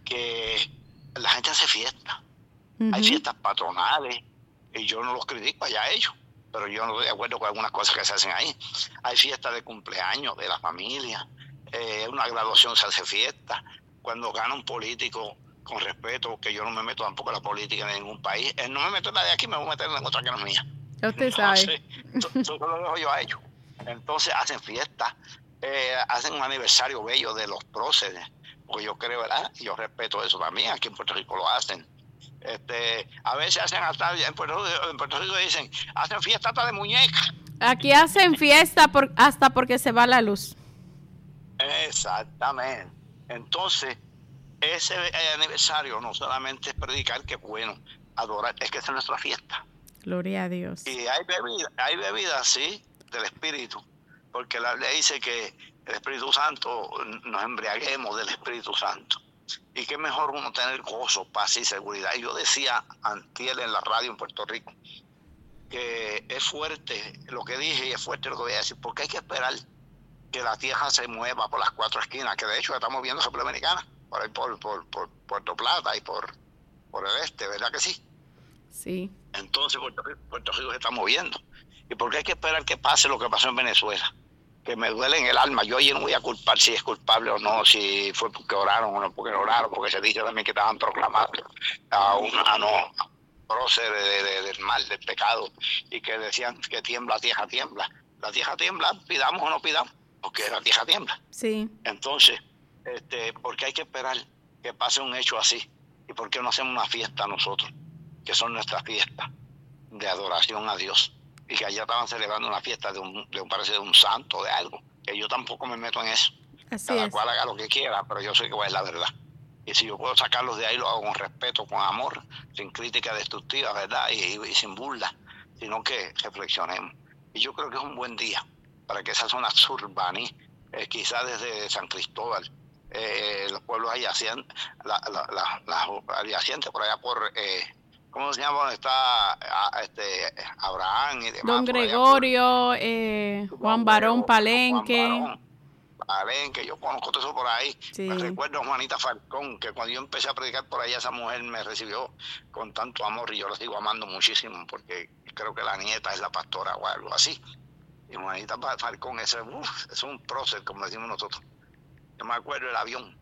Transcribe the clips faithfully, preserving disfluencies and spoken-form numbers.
que la gente hace fiestas. Uh-huh. Hay fiestas patronales, y yo no los critico allá ellos, pero yo no estoy de acuerdo con algunas cosas que se hacen ahí. Hay fiestas de cumpleaños de la familia, eh, una graduación se hace fiesta. Cuando gana un político, con respeto, que yo no me meto tampoco en la política en ningún país, eh, no me meto en la de aquí, me voy a meter en otra que no es mía. Usted sabe. Entonces, eso lo dejo yo a ellos. Entonces hacen fiestas, eh, hacen un aniversario bello de los próceres, porque yo creo, ¿verdad? Y yo respeto eso también, aquí en Puerto Rico lo hacen. Este, a veces hacen hasta, en Puerto, en Puerto Rico dicen, hacen fiesta hasta de muñecas. Aquí hacen fiesta por, hasta porque se va la luz. Exactamente. Entonces, ese eh, aniversario no solamente es predicar, que es bueno, adorar, es que es nuestra fiesta. Gloria a Dios. Y hay bebida, hay bebida, sí, del Espíritu, porque la Biblia dice que el Espíritu Santo, nos embriaguemos del Espíritu Santo. Y qué mejor uno tener gozo, paz y seguridad. Y yo decía antier en la radio en Puerto Rico que es fuerte lo que dije y es fuerte lo que voy a decir, porque hay que esperar que la tierra se mueva por las cuatro esquinas, que de hecho estamos viendo República Dominicana, por ahí por, por, por Puerto Plata y por, por el este, ¿verdad que sí? Sí. Entonces Puerto Rico, Puerto Rico se está moviendo. ¿Y por qué hay que esperar que pase lo que pasó en Venezuela? Que me duele en el alma. Yo ahí no voy a culpar si es culpable o no, si fue porque oraron o no porque no oraron, porque se dice también que estaban proclamando a una no prócer de, de, del mal, del pecado, y que decían que tiembla, la tierra tiembla. La tierra tiembla, pidamos o no pidamos, porque la tierra tiembla. Sí. Entonces, este, ¿por qué hay que esperar que pase un hecho así? ¿Y por qué no hacemos una fiesta nosotros, que son nuestras fiestas de adoración a Dios? Y que allá estaban celebrando una fiesta de un, de un parece de un santo, de algo, que yo tampoco me meto en eso. Así Cada es. cual haga lo que quiera, pero yo sé que es la verdad. Y si yo puedo sacarlos de ahí, lo hago con respeto, con amor, sin crítica destructiva, ¿verdad? Y, y, y sin burla, sino que reflexionemos. Y yo creo que es un buen día para que esa zona surbaní, eh, quizás desde San Cristóbal, eh, los pueblos adyacentes, la, la, la, la, adyacentes por allá por... Eh, ¿cómo se llama? Donde está este, Abraham y demás. Don Gregorio, por, eh, Juan Barón Palenque. Juan Barón Palenque, yo conozco todo eso por ahí. Sí. Me recuerdo a Juanita Falcón, que cuando yo empecé a predicar por allá, esa mujer me recibió con tanto amor y yo la sigo amando muchísimo, porque creo que la nieta es la pastora o algo así. Y Juanita Falcón, ese, uf, es un prócer, como decimos nosotros. Yo me acuerdo del avión.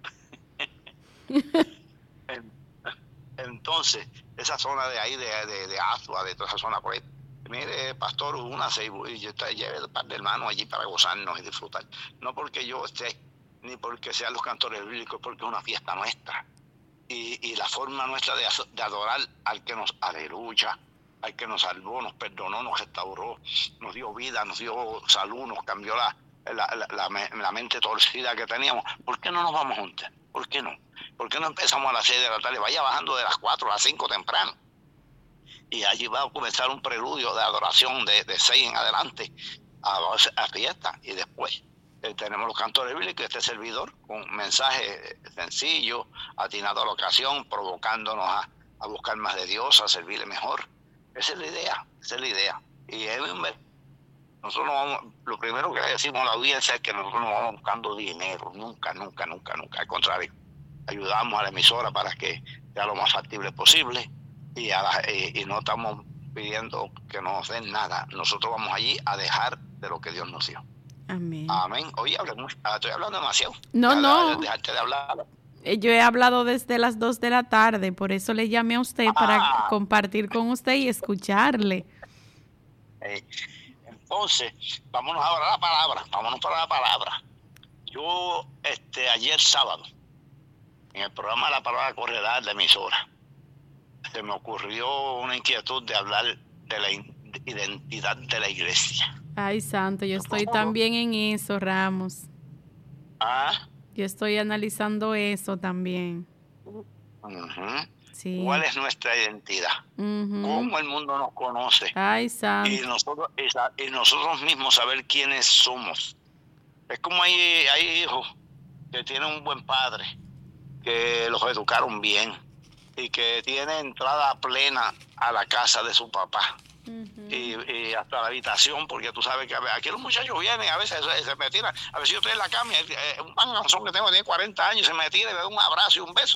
Entonces, esa zona de ahí, de, de, de Azua, de toda esa zona por ahí, mire, pastor, una se y yo lleve un par de hermanos allí para gozarnos y disfrutar. No porque yo esté, ni porque sean los cantores bíblicos, porque es una fiesta nuestra. Y, y la forma nuestra de, de adorar al que nos aleluya, al que nos salvó, nos perdonó, nos restauró, nos dio vida, nos dio salud, nos cambió la, la, la, la, la mente torcida que teníamos. ¿Por qué no nos vamos juntos? ¿Por qué no? ¿Por qué no empezamos a las seis de la tarde? Vaya bajando de las cuatro a las cinco temprano. Y allí va a comenzar un preludio de adoración de, de seis en adelante a, a fiesta. Y después eh, tenemos los cantores bíblicos, este servidor, con un mensaje sencillo, atinado a la ocasión, provocándonos a, a buscar más de Dios, a servirle mejor. Esa es la idea, esa es la idea. Y es, nosotros no vamos, lo primero que le decimos a la audiencia es que nosotros no vamos buscando dinero, nunca, nunca, nunca, nunca. Al contrario, ayudamos a la emisora para que sea lo más factible posible y, a la, y, y no estamos pidiendo que nos den nada. Nosotros vamos allí a dejar de lo que Dios nos dio. Amén. Amén. Oye, hablé mucho, estoy hablando demasiado. No, ya, no. Dejarte de hablar. Yo he hablado desde las dos de la tarde, por eso le llamé a usted, ah. para compartir con usted y escucharle. Eh, entonces, vámonos ahora a la palabra, vámonos para la palabra. Yo, este, ayer sábado, en el programa La Palabra Correrá de la emisora, se me ocurrió una inquietud de hablar de la identidad de la iglesia. Ay, santo, yo estoy también en eso, Ramos. Ah. Yo estoy analizando eso también. Uh-huh. Sí. ¿Cuál es nuestra identidad? Uh-huh. ¿Cómo el mundo nos conoce? Ay, santo. Y nosotros, y nosotros mismos saber quiénes somos. Es como hay, hay hijos que tienen un buen padre, que los educaron bien y que tienen entrada plena a la casa de su papá. Uh-huh. y, y hasta la habitación, porque tú sabes que aquí los muchachos vienen, a veces se, se me tiran, a veces yo estoy en la cama, eh, un panganzón que tengo tiene cuarenta años, se me tira y me da un abrazo y un beso,